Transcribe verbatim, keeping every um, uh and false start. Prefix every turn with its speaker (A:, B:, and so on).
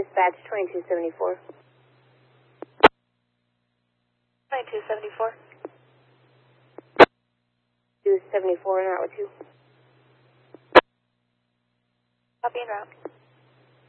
A: Dispatch twenty-two seventy-four.
B: twenty-two seventy-four.
A: two seventy-four en route two.
B: Copy en route.